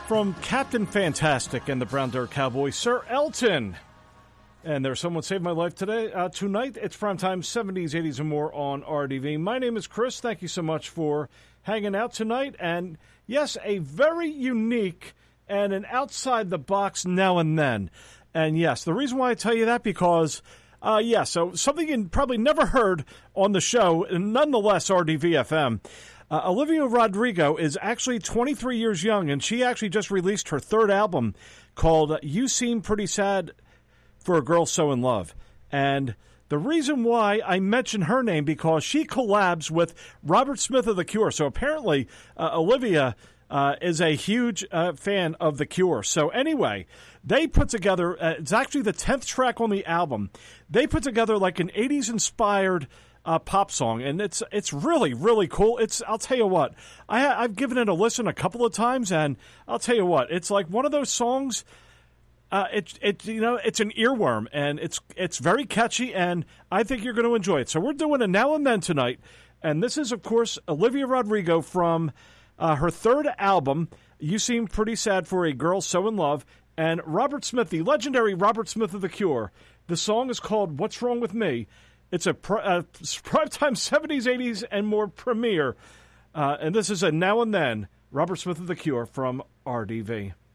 from Captain Fantastic and the Brown Dirt Cowboys, Sir Elton. And there's Someone Saved My Life tonight. It's primetime 70s, 80s, and more on RDV. My name is Chris. Thank you so much for hanging out tonight. And yes, a very unique and an outside-the-box now and then. And yes, the reason why I tell you that because, so something you probably never heard on the show, and nonetheless RDV-FM. Olivia Rodrigo is actually 23 years young, and she actually just released her third album called You Seem Pretty Sad for a Girl So in Love. And the reason why I mention her name, because she collabs with Robert Smith of The Cure. So apparently Olivia is a huge fan of The Cure. So anyway, they put together, it's actually the 10th track on the album. They put together like an 80s-inspired pop song, and it's really, really cool. I'll tell you what, I've given it a listen a couple of times, and I'll tell you what, it's like one of those songs. It's an earworm, and it's very catchy, and I think you're going to enjoy it. So we're doing a Now and Then tonight, and this is, of course, Olivia Rodrigo from her third album, You Seem Pretty Sad for a Girl So in Love, and Robert Smith, the legendary Robert Smith of The Cure. The song is called What's Wrong With Me. It's a primetime 70s, 80s, and more premiere. And this is a Now and Then, Robert Smith of The Cure from RDV.